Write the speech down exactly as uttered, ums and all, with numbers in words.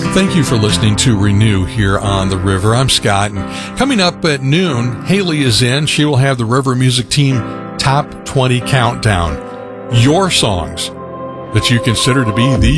Thank you for listening to Renew here on The River. I'm Scott, and coming up at noon, Haley is in. She will have the River Music Team Top twenty Countdown. Your songs that you consider to be the